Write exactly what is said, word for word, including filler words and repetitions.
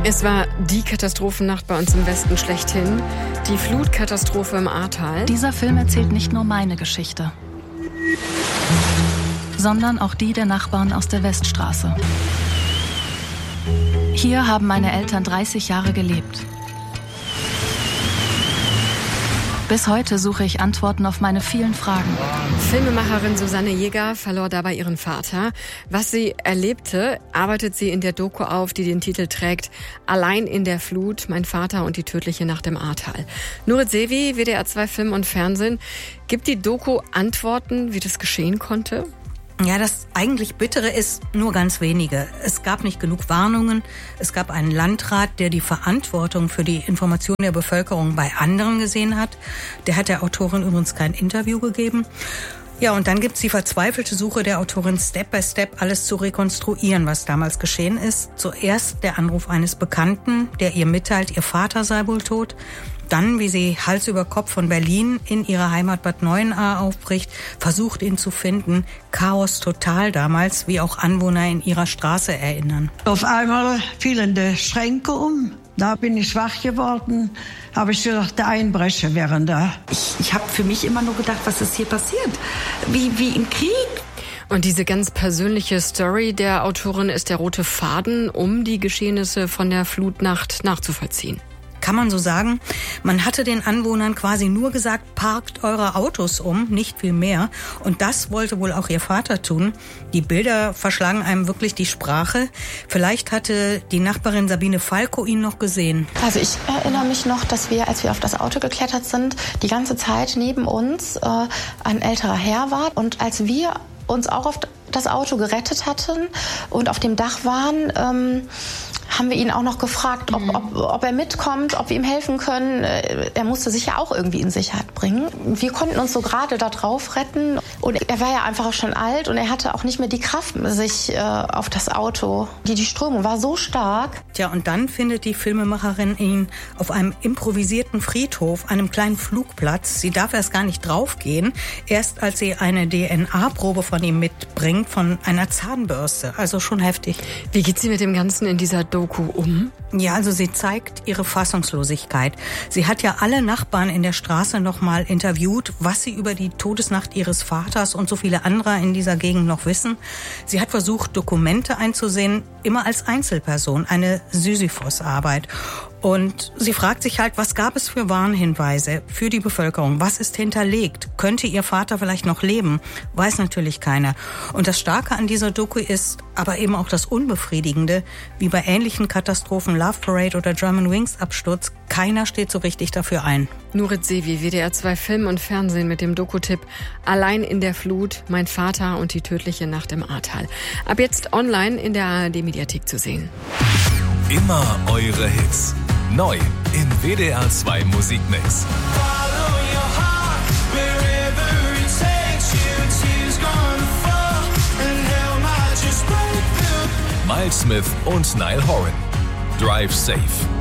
Es war die Katastrophennacht bei uns im Westen schlechthin. Die Flutkatastrophe im Ahrtal. Dieser Film erzählt nicht nur meine Geschichte, sondern auch die der Nachbarn aus der Weststraße. Hier haben meine Eltern dreißig Jahre gelebt. Bis heute suche ich Antworten auf meine vielen Fragen. Filmemacherin Susanne Jäger verlor dabei ihren Vater. Was sie erlebte, arbeitet sie in der Doku auf, die den Titel trägt Allein in der Flut, mein Vater und die tödliche Nacht im Ahrtal. Nurit Sevi, W D R zwei Film und Fernsehen. Gibt die Doku Antworten, wie das geschehen konnte? Ja, das eigentlich Bittere ist nur ganz wenige. Es gab nicht genug Warnungen. Es gab einen Landrat, der die Verantwortung für die Information der Bevölkerung bei anderen gesehen hat. Der hat der Autorin übrigens kein Interview gegeben. Ja, und dann gibt's die verzweifelte Suche der Autorin, Step by Step alles zu rekonstruieren, was damals geschehen ist. Zuerst der Anruf eines Bekannten, der ihr mitteilt, ihr Vater sei wohl tot. Dann, wie sie Hals über Kopf von Berlin in ihre Heimat Bad Neuenahr aufbricht, versucht ihn zu finden. Chaos total damals, wie auch Anwohner in ihrer Straße erinnern. Auf einmal fielen die Schränke um. Da bin ich wach geworden, habe ich gedacht, der Einbrecher wären da. Ich, ich habe für mich immer nur gedacht, was ist hier passiert? Wie, wie im Krieg. Und diese ganz persönliche Story der Autorin ist der rote Faden, um die Geschehnisse von der Flutnacht nachzuvollziehen. Kann man so sagen. Man hatte den Anwohnern quasi nur gesagt, parkt eure Autos um, nicht viel mehr. Und das wollte wohl auch ihr Vater tun. Die Bilder verschlagen einem wirklich die Sprache. Vielleicht hatte die Nachbarin Sabine Falco ihn noch gesehen. Also ich erinnere mich noch, dass wir, als wir auf das Auto geklettert sind, die ganze Zeit neben uns äh, ein älterer Herr war. Und als wir uns auch auf das Auto gerettet hatten und auf dem Dach waren, ähm, haben wir ihn auch noch gefragt, ob, ob, ob er mitkommt, ob wir ihm helfen können. Er musste sich ja auch irgendwie in Sicherheit bringen. Wir konnten uns so gerade da drauf retten. Und er war ja einfach auch schon alt und er hatte auch nicht mehr die Kraft, sich äh, auf das Auto. Die, die Strömung war so stark. Tja, und dann findet die Filmemacherin ihn auf einem improvisierten Friedhof, einem kleinen Flugplatz. Sie darf erst gar nicht draufgehen, erst als sie eine D N A-Probe von ihm mitbringt, von einer Zahnbürste. Also schon heftig. Wie geht sie mit dem Ganzen in dieser Doku um? Ja, also sie zeigt ihre Fassungslosigkeit. Sie hat ja alle Nachbarn in der Straße noch mal interviewt, was sie über die Todesnacht ihres Vaters und so viele andere in dieser Gegend noch wissen. Sie hat versucht, Dokumente einzusehen, immer als Einzelperson, eine Sisyphos-Arbeit. Und sie fragt sich halt, was gab es für Warnhinweise für die Bevölkerung? Was ist hinterlegt? Könnte ihr Vater vielleicht noch leben? Weiß natürlich keiner. Und das Starke an dieser Doku ist aber eben auch das Unbefriedigende, wie bei ähnlichen Katastrophen, Love Parade oder German Wings Absturz. Keiner steht so richtig dafür ein. Nurit Sevi, W D R zwei Film und Fernsehen mit dem Doku-Tipp Allein in der Flut, mein Vater und die tödliche Nacht im Ahrtal. Ab jetzt online in der A R D-Mediathek zu sehen. Immer eure Hits. Neu im W D R zwei Musikmix. Miles Smith und Niall Horan. Drive Safe.